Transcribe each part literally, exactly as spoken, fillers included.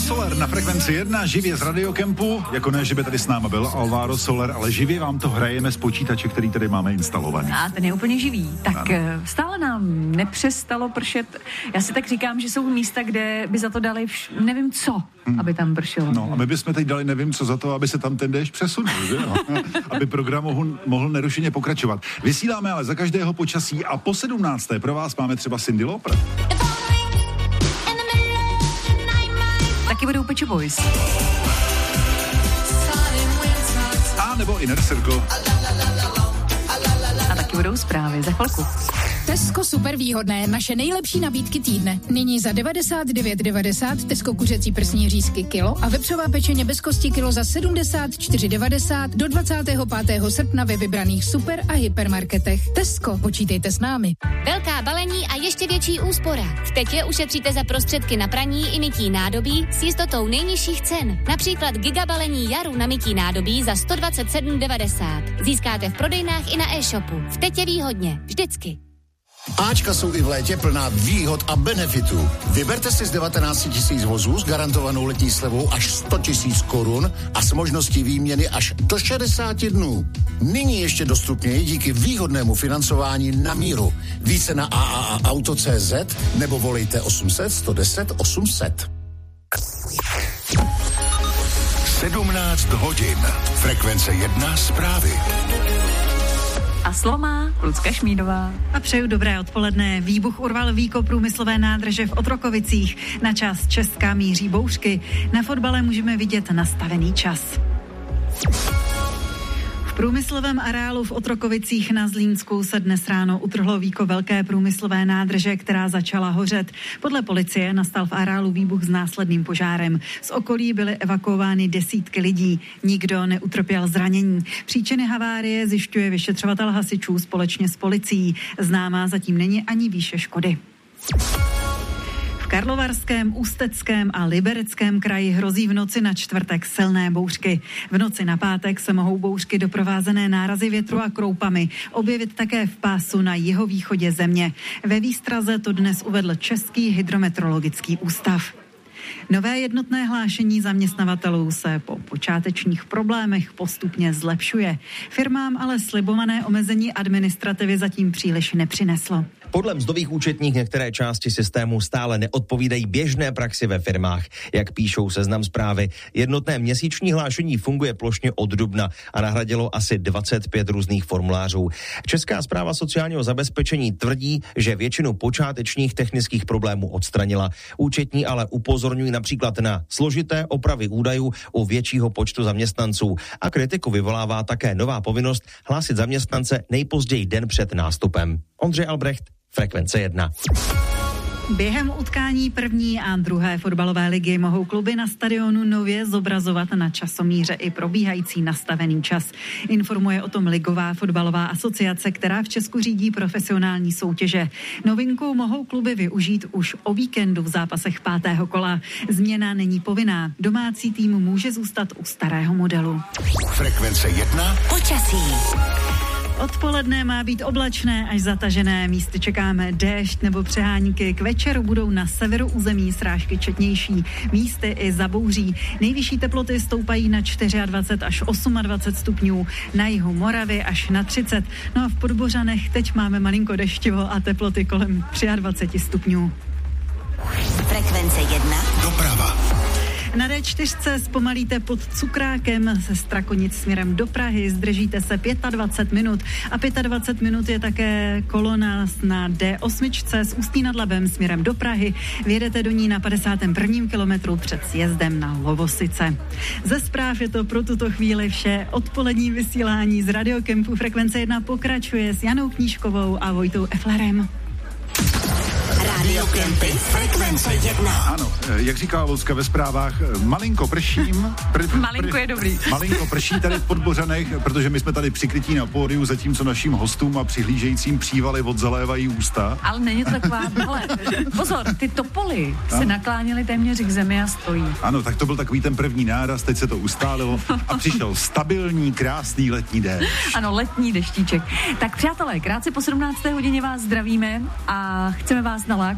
Soler na Frekvenci jedna, živě z Radiokempu, jako ne, že by tady s náma byl Alvaro Soler, ale živě vám to hrajeme z počítače, který tady máme instalovaný. A ten je úplně živý. Tak ano. Stále nám nepřestalo pršet. Já si tak říkám, že jsou místa, kde by za to dali vš- nevím co, hmm. aby tam pršelo. No a my bychom teď dali nevím co za to, aby se tam ten déšť přesunul, že jo? Aby program mohl, mohl nerušeně pokračovat. Vysíláme ale za každého počasí a po sedmnácté pro vás máme třeba Cyndi Lauper. Taky budou Pet Shop Boys. A nebo Inner Circle. A taky budou zprávy za chvilku. Tesco super výhodné, naše nejlepší nabídky týdne. Nyní za devadesát devět devadesát Tesco kuřecí prsní řízky kilo a vepřová pečeně bez kosti kilo za sedmdesát čtyři devadesát do dvacátého pátého srpna ve vybraných super a hypermarketech. Tesco, počítejte s námi. Velká balení a ještě větší úspora. V Tetě ušetříte za prostředky na praní i mytí nádobí s jistotou nejnižších cen. Například gigabalení Jaru na mytí nádobí za sto dvacet sedm devadesát. Získáte v prodejnách i na e-shopu. V Tetě výhodně. Vždycky. Áčka jsou i v létě plná výhod a benefitů. Vyberte si z devatenáct tisíc vozů s garantovanou letní slevou až sto tisíc korun a s možností výměny až do šedesát dnů. Nyní ještě dostupněji díky výhodnému financování na míru. Více na a a a auto tečka cé zet nebo volejte osm set sto deset osm set. sedmnáct hodin. Frekvence jedna zprávy. A slovo má Lucka Šmídová. A přeju dobré odpoledne. Výbuch urval víko průmyslové nádrže v Otrokovicích. Na část Česka míří bouřky. Na fotbale můžeme vidět nastavený čas. V průmyslovém areálu v Otrokovicích na Zlínsku se dnes ráno utrhlo víko velké průmyslové nádrže, která začala hořet. Podle policie nastal v areálu výbuch s následným požárem. Z okolí byly evakuovány desítky lidí. Nikdo neutrpěl zranění. Příčiny havárie zjišťuje vyšetřovatel hasičů společně s policií. Známá zatím není ani výše škody. V Karlovarském, Ústeckém a Libereckém kraji hrozí v noci na čtvrtek silné bouřky. V noci na pátek se mohou bouřky doprovázené nárazy větru a kroupami objevit také v pásu na jihovýchodě země. Ve výstraze to dnes uvedl Český hydrometeorologický ústav. Nové jednotné hlášení zaměstnavatelů se po počátečních problémech postupně zlepšuje. Firmám ale slibované omezení administrativy zatím příliš nepřineslo. Podle mzdových účetních některé části systému stále neodpovídají běžné praxi ve firmách. Jak píšou Seznam Zprávy, jednotné měsíční hlášení funguje plošně od dubna a nahradilo asi dvacet pět různých formulářů. Česká správa sociálního zabezpečení tvrdí, že většinu počátečních technických problémů odstranila. Účetní ale upozorňují například na složité opravy údajů u většího počtu zaměstnanců a kritiku vyvolává také nová povinnost hlásit zaměstnance nejpozději den před nástupem. Ondřej Albrecht, Frekvence jedna. Během utkání první a druhé fotbalové ligy mohou kluby na stadionu nově zobrazovat na časomíře i probíhající nastavený čas. Informuje o tom Ligová fotbalová asociace, která v Česku řídí profesionální soutěže. Novinku mohou kluby využít už o víkendu v zápasech pátého kola. Změna není povinná. Domácí tým může zůstat u starého modelu. Frekvence jedna. Počasí. Odpoledne má být oblačné až zatažené. Místy čekáme déšť nebo přehánky. K večeru budou na severu území srážky četnější. Místy i zabouří. Nejvyšší teploty stoupají na dvacet čtyři až dvacet osm stupňů. Na jihu Moravy až na třicet. No a v Podbořanech teď máme malinko deštivo a teploty kolem dvacet tři stupňů. Frekvence jedna. Doprava. Na dé čtyři zpomalíte pod Cukrákem ze Strakonic směrem do Prahy, zdržíte se dvacet pět minut a dvacet pět minut je také kolona na dé osm z Ústí nad Labem směrem do Prahy. Vyjedete do ní na padesátém prvním kilometru před sjezdem na Lovosice. Ze zpráv je to pro tuto chvíli vše. Odpolední vysílání z Radiokempu Frekvence jedna pokračuje s Janou Knížkovou a Vojtou Eflerem. Radiokempy Frekvence jedna. Ano, jak říká Lucka ve zprávách, malinko prším. Pr, pr, malinko je dobrý. Malinko prší tady v Podbořanech, protože my jsme tady přikrytí na pódiu, zatímco našim hostům a přihlížejícím přívaly odzalévají ústa. Ale není to taková, ale pozor, ty topoly a? se nakláněly téměř k zemi a stojí. Ano, tak to byl takový ten první náraz, teď se to ustálilo a přišel stabilní, krásný letní déšť. Ano, letní deštíček. Tak přátelé, krátce po sedmnácté hodině vás zdravíme a chceme vás nalákat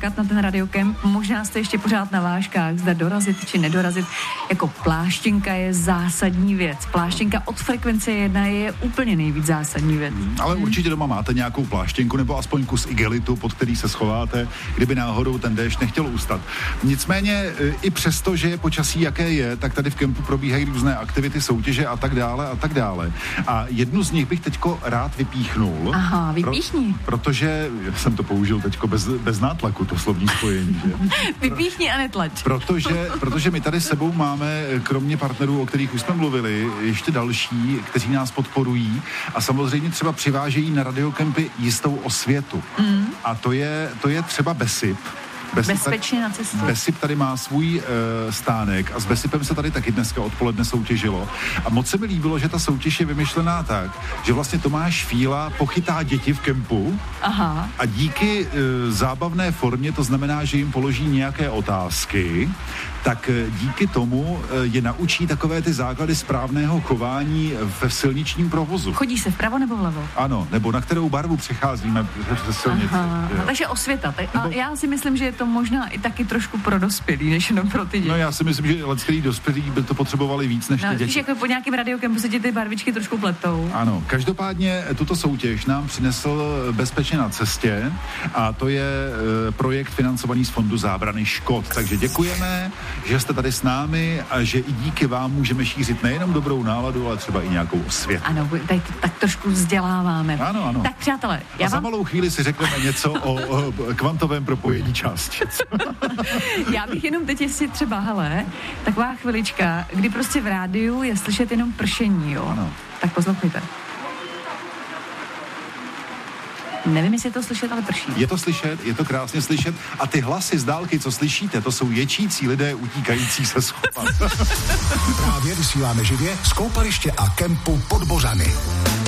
čekat na ten radiokemp, možná jste ještě pořád na vážkách, zda dorazit či nedorazit. Jako pláštěnka je zásadní věc. Pláštěnka od Frekvence jedna je úplně nejvíc zásadní věc. Ale určitě doma máte nějakou pláštěnku nebo aspoň kus igelitu, pod který se schováte, kdyby náhodou ten déšť nechtěl ustat. Nicméně i přesto, že je počasí jaké je, tak tady v kempu probíhají různé aktivity, soutěže a tak dále a tak dále. A jednu z nich bych teďko rád vypíchnul. Aha, vypíchni. Pro, protože jsem to použil teďko bez, bez nátlaku, to slovní spojení. Že? Vypíchni a netlač. Protože, protože my tady s sebou máme, kromě partnerů, o kterých už jsme mluvili, ještě další, kteří nás podporují a samozřejmě třeba přivážejí na radiokempy jistou osvětu. Mm. A to je, to je třeba Besip. Besip Bezpečně na cestě. Besip tady má svůj e, stánek a s Besipem se tady taky dneska odpoledne soutěžilo. A moc se mi líbilo, že ta soutěž je vymyšlená tak, že vlastně Tomáš Fíla pochytá děti v kempu. Aha. A díky e, zábavné formě, to znamená, že jim položí nějaké otázky, tak díky tomu je naučí takové ty základy správného chování ve silničním provozu. Chodí se vpravo nebo vlevo? Ano, nebo na kterou barvu přecházíme přes silnici. Aha, takže osvěta. A nebo... já si myslím, že je to možná i taky trošku pro dospělý, než jenom pro ty děti. No já si myslím, že lecký dospělí by to potřebovali víc než no, ty děti. Víš, jako po nějakém radiokempu se ti ty barvičky trošku pletou. Ano, každopádně tuto soutěž nám přinesl Bezpečně na cestě a to je e, projekt financovaný z Fondu zábrany škod. Takže děkujeme, že jste tady s námi a že i díky vám můžeme šířit nejenom dobrou náladu, ale třeba i nějakou osvětu. Ano, tady tak trošku vzděláváme. Ano, ano. Tak přátelé, já a za vám... malou chvíli si řekneme něco o, o kvantovém propojení částic. Já bych jenom teď, jestli třeba, hele, taková chvilička, kdy prostě v rádiu je slyšet jenom pršení, jo? Ano. Tak poslouchejte. Nevím, jestli je to slyšet, ale prší. Je to slyšet, je to krásně slyšet. A ty hlasy z dálky, co slyšíte, to jsou ječící lidé utíkající se schovat. Právě vysíláme živě z koupaliště a kempu Podbořany.